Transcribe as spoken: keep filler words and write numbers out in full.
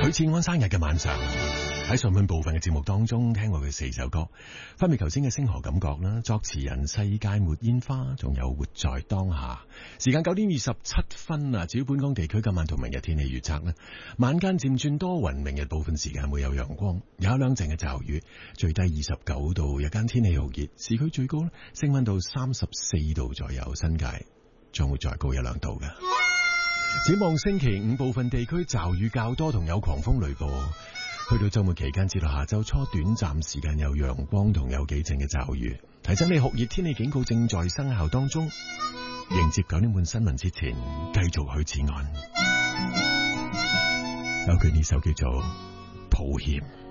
許志安生日嘅晚上，喺上半部分嘅節目當中聽過佢四首歌，分別頭先嘅星河感覺啦，作詞人世界沒煙花，仲有活在當下。時間九點二十七分啊！至於本港地區今晚同明日天氣預測咧，晚間漸轉多雲，明日部分時間會有陽光，有一兩陣嘅驟雨，最低二十九度，日間天氣酷熱，市區最高咧升溫到三十四度左右，新界將會再高一兩度嘅。展望星期五部分地區驟雨較多，同有狂風雷暴。去到周末期間至到下周初，短暫時間有陽光同有幾陣嘅驟雨。提醒你酷熱天氣警告正在生效當中。迎接九點半新聞之前，繼續許志安。有佢呢首叫做《抱歉》。